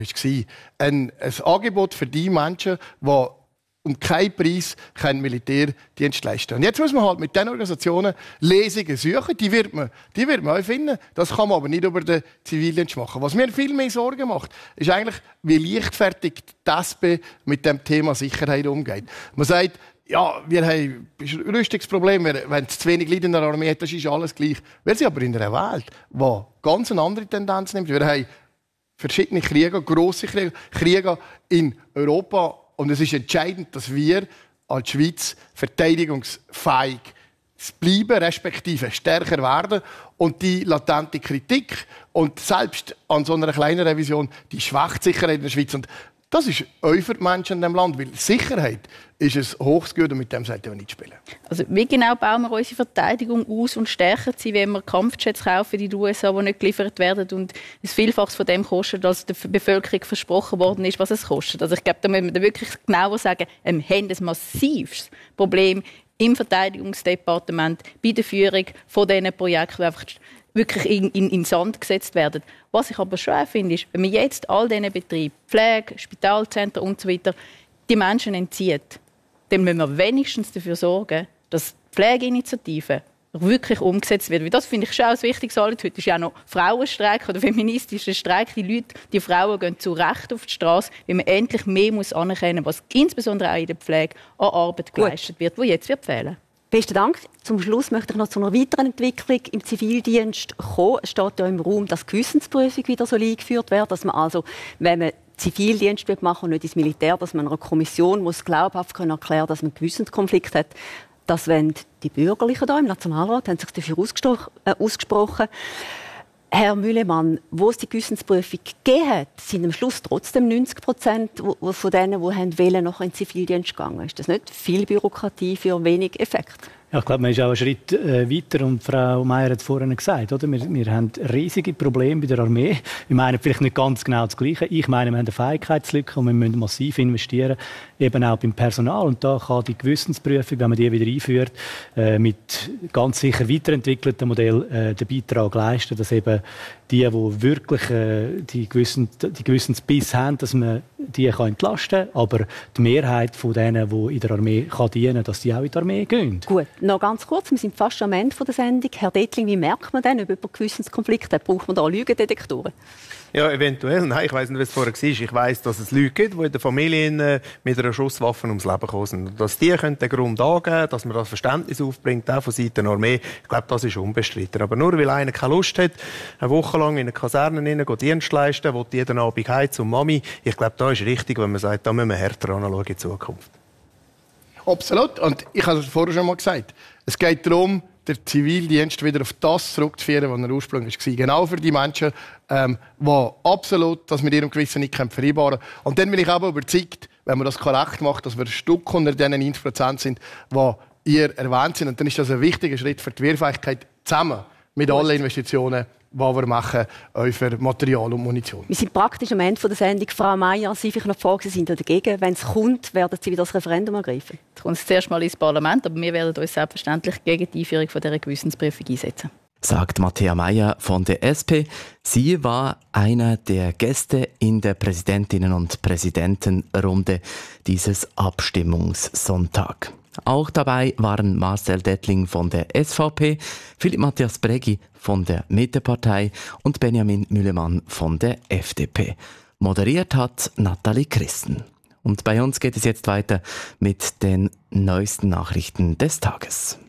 war ein Angebot für die Menschen, die um keinen Preis keinen Militärdienst leisten können. Und jetzt muss man halt mit diesen Organisationen Lesungen suchen. Die wird man auch finden. Das kann man aber nicht über den Zivildienst machen. Was mir viel mehr Sorgen macht, ist eigentlich, wie leichtfertig die SP mit dem Thema Sicherheit umgeht. Man sagt, ja, wir haben ein Rüstungsproblem, wenn es zu wenig Leute in der Armee hat, das ist alles gleich. Wir sind aber in einer Welt, die ganz eine andere Tendenz nimmt. Wir haben verschiedene Kriege, grosse Kriege in Europa. Und es ist entscheidend, dass wir als Schweiz verteidigungsfähig bleiben, respektive stärker werden. Und die latente Kritik und selbst an so einer kleinen Revision, die schwächt Sicherheit in der Schweiz. Und das ist auch für die Menschen in diesem Land, weil Sicherheit ist ein hohes Gut und mit dem sollten wir nicht spielen. Also wie genau bauen wir unsere Verteidigung aus und stärken sie, wenn wir Kampfjets kaufen in die USA, die nicht geliefert werden und es Vielfaches von dem kostet, als der Bevölkerung versprochen worden ist, was es kostet. Also ich glaube, da müssen wir wirklich genauer sagen, wir haben ein massives Problem im Verteidigungsdepartement bei der Führung von diesen Projekten, die einfach wirklich in den Sand gesetzt werden. Was ich aber schwer finde, ist, wenn man jetzt all diesen Betrieben, Pflege, Spitalzentren usw. die Menschen entzieht, dann müssen wir wenigstens dafür sorgen, dass die Pflegeinitiative wirklich umgesetzt wird. Weil das finde ich schon auch ein wichtiges Anliegen. Heute ist ja noch Frauenstreik oder feministischer Streik. Die Frauen gehen zu Recht auf die Straße, weil man endlich mehr anerkennen muss, was insbesondere auch in der Pflege an Arbeit geleistet wird, die jetzt fehlen wird. Besten Dank. Zum Schluss möchte ich noch zu einer weiteren Entwicklung im Zivildienst kommen. Es steht ja im Raum, dass die Gewissensprüfung wieder eingeführt wird, dass man also, wenn man Zivildienst machen und nicht ins Militär, dass man einer Kommission muss glaubhaft erklären kann, dass man einen Gewissenskonflikt hat. Das wollen die Bürgerlichen hier im Nationalrat, haben sich dafür ausgesprochen. Herr Müllemann, wo es die Gewissensprüfung gegeben hat, sind am Schluss trotzdem 90% von denen, die wollen, noch in den Zivildienst gegangen. Ist das nicht viel Bürokratie für wenig Effekt? Ja, ich glaube, man ist auch einen Schritt weiter und Frau Meier hat es vorhin gesagt, oder? Wir haben riesige Probleme bei der Armee. Wir meinen vielleicht nicht ganz genau das Gleiche. Ich meine, wir haben eine Fähigkeitslücke und wir müssen massiv investieren, eben auch beim Personal. Und da kann die Gewissensprüfung, wenn man die wieder einführt, mit ganz sicher weiterentwickelten Modell den Beitrag leisten, dass eben die wirklich die Gewissensbiss haben, dass man die entlasten kann, aber die Mehrheit von denen, die in der Armee dienen kann, dass die auch in die Armee gehen. Gut, noch ganz kurz, wir sind fast am Ende der Sendung. Herr Dettling, wie merkt man denn, ob jemand Gewissenskonflikt hat? Braucht man da Lügendetektoren? Ja, eventuell. Nein, ich weiss nicht, was es vorher war. Ich weiss, dass es Leute gibt, die in der Familie mit einer Schusswaffe ums Leben gekommen sind. Und dass die den Grund angeben, dass man das Verständnis aufbringt, auch von Seiten der Armee, ich glaube, das ist unbestritten. Aber nur weil einer keine Lust hat, eine Woche lang in eine Kaserne Dienst leisten, will jeden Abend heim zum Mami. Ich glaube, da ist richtig, wenn man sagt, da müssen wir härter anschauen in Zukunft. Absolut. Und ich habe es vorher schon mal gesagt. Es geht darum, den Zivildienst wieder auf das zurückzuführen, was er ursprünglich war. Genau für die Menschen, die absolut das mit ihrem Gewissen nicht vereinbaren können. Und dann bin ich aber überzeugt, wenn man das korrekt macht, dass wir ein Stück unter diesen 90% sind, die ihr erwähnt sind. Und dann ist das ein wichtiger Schritt für die Wehrfähigkeit zusammen mit allen Investitionen, die wir machen, auch für Material und Munition. Wir sind praktisch am Ende der Sendung. Frau Meier, Sie vielleicht noch die Frage, Sie sind dagegen. Wenn es kommt, werden Sie wieder das Referendum ergreifen? Es kommt zuerst mal ins Parlament, aber wir werden uns selbstverständlich gegen die Einführung dieser Gewissensprüfung einsetzen. Sagt Matthäa Meier von der SP. Sie war einer der Gäste in der Präsidentinnen- und Präsidentenrunde dieses Abstimmungssonntag. Auch dabei waren Marcel Dettling von der SVP, Philipp Matthias Brägi von der Mittepartei und Benjamin Müllemann von der FDP. Moderiert hat Nathalie Christen. Und bei uns geht es jetzt weiter mit den neuesten Nachrichten des Tages.